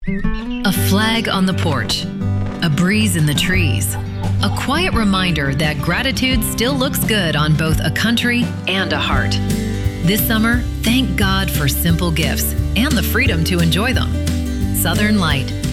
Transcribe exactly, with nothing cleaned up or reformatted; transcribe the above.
A flag on the porch, a breeze in the trees, a quiet reminder that gratitude still looks good on both a country and a heart. This summer, thank God for simple gifts and the freedom to enjoy them. Southern Light.